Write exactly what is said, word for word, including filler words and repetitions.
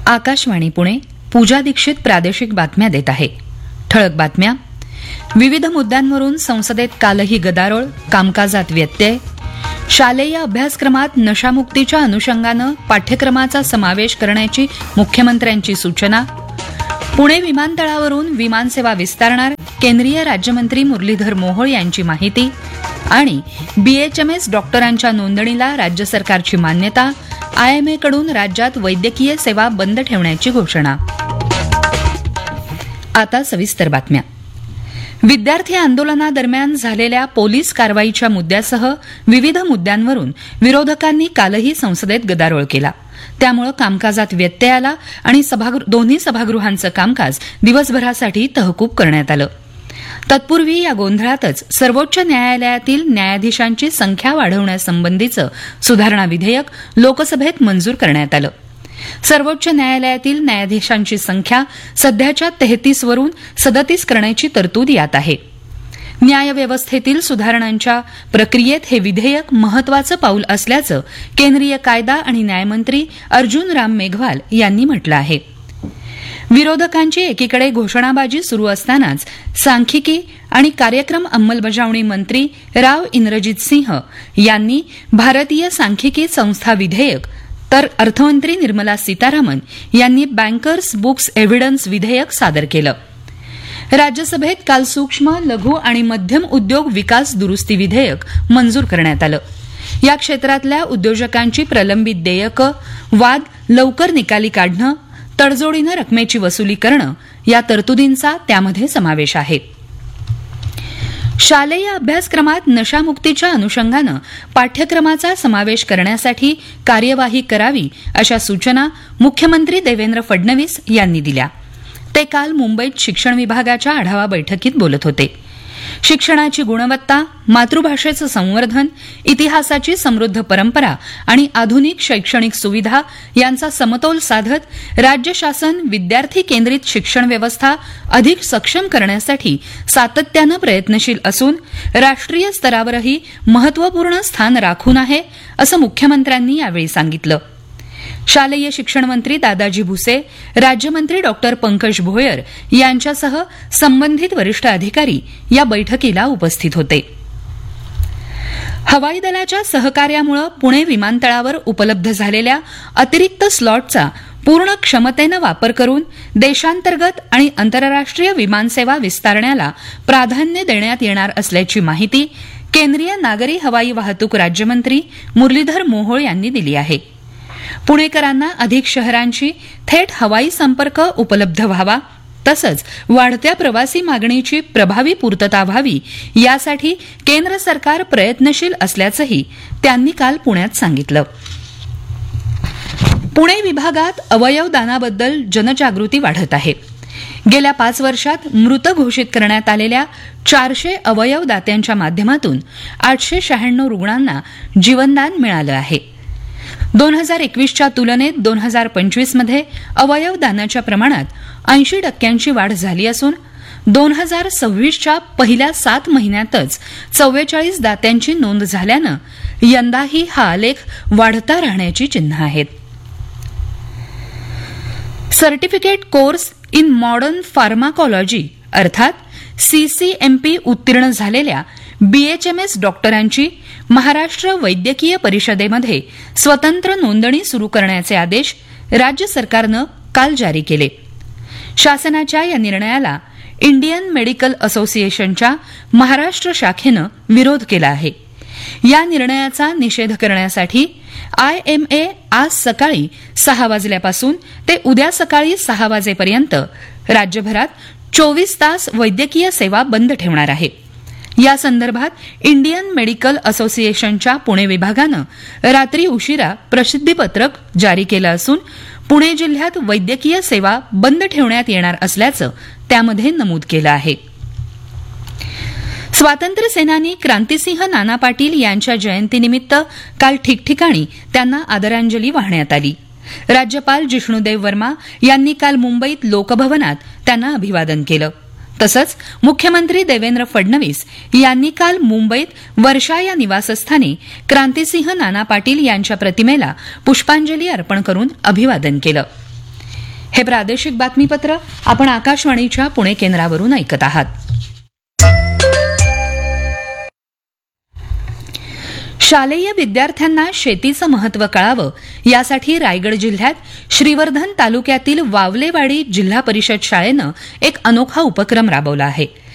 आकाशवाणी पुणे. पूजा दीक्षित प्रादेशिक बातम्या देत आहे. ठळक बातम्या. विविध मुद्द्यांवरून संसदेत कालही गदारोळ, कामकाजात व्यत्यय. शालेय अभ्यासक्रमात नशामुक्तीच्या अनुषंगानं पाठ्यक्रमाचा समावेश करण्याची मुख्यमंत्र्यांची सूचना. पुणे विमानतळावरून विमानसेवा विस्तारणार, केंद्रीय राज्यमंत्री मुरलीधर मोहोळ यांची माहिती. आणि बीएचएमएस डॉक्टरांच्या नोंदणीला राज्य सरकारची मान्यता. आयएमएकडून राज्यात वैद्यकीय सेवा बंद ठेवण्याची घोषणा. आता सविस्तर बातम्या. विद्यार्थी आंदोलनादरम्यान झालेल्या पोलीस कारवाईच्या मुद्द्यासह विविध मुद्द्यांवरून विरोधकांनी कालही संसदेत गदारोळ केला. त्यामुळे कामकाजात व्यत्यय आला आणि दोन्ही सभागृहांचं कामकाज दिवसभरासाठी तहकूब करण्यात आलं. तत्पूर्वी या गोंधळातच सर्वोच्च न्यायालयातील न्यायाधीशांची संख्या वाढवण्यासंबंधीचं सुधारणा विधेयक लोकसभेत मंजूर करण्यात आलं. सर्वोच्च न्यायालयातील न्यायाधीशांची संख्या सध्याच्या तेहतीस वरून सदतीस करण्याची तरतूद यात आहे. न्यायव्यवस्थेतील सुधारणांच्या प्रक्रियेत हे विधेयक महत्वाचं पाऊल असल्याचं केंद्रीय कायदा आणि न्यायमंत्री अर्जुन राम मेघवाल यांनी म्हटलं आहे. विरोधकांची एकीकडे घोषणाबाजी सुरू असतानाच सांख्यिकी आणि कार्यक्रम अंमलबजावणी मंत्री राव इंद्रजित सिंह यांनी भारतीय सांख्यिकी संस्था विधेयक, तर अर्थमंत्री निर्मला सीतारामन यांनी बँकर्स बुक्स एव्हिडन्स विधेयक सादर केलं. राज्यसभेत काल सूक्ष्म, लघु आणि मध्यम उद्योग विकास दुरुस्ती विधेयक मंजूर करण्यात आलं. या क्षेत्रातल्या उद्योजकांची प्रलंबित देयकं, वाद लवकर निकाली काढणं, तडजोडीनं रकमेची वसुली करणं या तरतुदींचा त्यामध्ये समावेश आहे. शालेय अभ्यासक्रमात नशामुक्तीच्या अनुषंगानं पाठ्यक्रमाचा समावेश करण्यासाठी कार्यवाही करावी अशा सूचना मुख्यमंत्री देवेंद्र फडणवीस यांनी दिल्या. ते काल मुंबईत शिक्षण विभागाच्या आढावा बैठकीत बोलत होते. शिक्षणाची गुणवत्ता, मातृभाषेचं संवर्धन, इतिहासाची समृद्ध परंपरा आणि आधुनिक शैक्षणिक सुविधा यांचा समतोल साधत राज्य शासन विद्यार्थी केंद्रित शिक्षण व्यवस्था अधिक सक्षम करण्यासाठी सातत्यानं प्रयत्नशील असून राष्ट्रीय स्तरावरही महत्वपूर्ण स्थान राखून आहे, असं मुख्यमंत्र्यांनी यावेळी सांगितलं. शालेय शिक्षण मंत्री दादाजी भुसे, राज्यमंत्री डॉक्टर पंकज भोयर यांच्यासह संबंधित वरिष्ठ अधिकारी या बैठकीला उपस्थित होते. हवाई दलाच्या सहकार्यामुळे पुणे विमानतळावर उपलब्ध झालेल्या अतिरिक्त स्लॉटचा पूर्ण क्षमतेनं वापर करून देशांतर्गत आणि आंतरराष्ट्रीय विमानसेवा विस्तारण्याला प्राधान्य देण्यात येणार असल्याची माहिती केंद्रीय नागरी हवाई वाहतूक राज्यमंत्री मुरलीधर मोहोळ यांनी दिली आहे. पुणेकरांना अधिक शहरांची थेट हवाई संपर्क उपलब्ध व्हावा, तसंच वाढत्या प्रवासी मागणीची प्रभावी पूर्तता व्हावी यासाठी केंद्र सरकार प्रयत्नशील असल्याचंही त्यांनी काल पुण्यात सांगितलं. पुणे विभागात अवयव दानाबद्दल जनजागृती वाढत आहे. गेल्या पाच वर्षात मृत घोषित करण्यात आलेल्या चारशे अवयव दात्यांच्या माध्यमातून आठशे शहाण्णव रुग्णांना जीवनदान मिळालं आहे. दोन हजार एकवीसच्या तुलनेत दोन हजार पंचवीसमध्ये अवयव दानाच्या प्रमाणात ऐंशी टक्क्यांची वाढ झाली असून दोन हजार सव्वीसच्या पहिल्या सात महिन्यातच चव्वेचाळीस दात्यांची नोंद झाल्यानं यंदाही हा आलेख वाढता राहण्याची चिन्ह आहेत. सर्टिफिकेट कोर्स इन मॉडर्न फार्माकॉलॉजी अर्थात सीसीएमपी उत्तीर्ण झालेल्या बीएचएमएस डॉक्टरांची महाराष्ट्र वैद्यकीय परिषदेमध्ये स्वतंत्र नोंदणी सुरू करण्याचे आदेश राज्य सरकारनं काल जारी केले. शासनाच्या या निर्णयाला इंडियन मेडिकल असोसिएशनच्या महाराष्ट्र शाखेनं विरोध केला आहे. या निर्णयाचा निषेध करण्यासाठी आयएमए आज सकाळी सहा वाजल्यापासून ते उद्या सकाळी सहा वाजेपर्यंत राज्यभरात चोवीस तास वैद्यकीय सेवा बंद ठेवणार आहे. या संदर्भात इंडियन मेडिकल असोसिएशनच्या पुणे विभागानं रात्री उशिरा प्रसिद्धीपत्रक जारी केलं असून पुणे जिल्ह्यात वैद्यकीय सेवा बंद ठेवण्यात येणार असल्याचं त्यामध्ये नमूद केलं आहे. स्वातंत्र्य सेनानी क्रांतिसिंह नाना पाटील यांच्या जयंतीनिमित्त काल ठिकठिकाणी त्यांना आदरांजली वाहण्यात आली. राज्यपाल जिष्णुदेव वर्मा यांनी काल मुंबईत लोकभवनात त्यांना अभिवादन केलं. तसंच मुख्यमंत्री देवेंद्र फडणवीस यांनी काल मुंबईत वर्षा या निवासस्थानी क्रांतिसिंह नाना पाटील यांच्या प्रतिमेला पुष्पांजली अर्पण करून अभिवादन केलं. हे प्रादेशिक बातमीपत्र आपण आकाशवाणीच्या पुणे केंद्रावरून ऐकत आहात. शालेय विद्यार्थ्यांना शेतीचं महत्त्व कळावं यासाठी रायगड जिल्ह्यात श्रीवर्धन तालुक्यातील वावलेवाडी जिल्हा परिषद शाळेनं एक अनोखा उपक्रम राबवला आहे.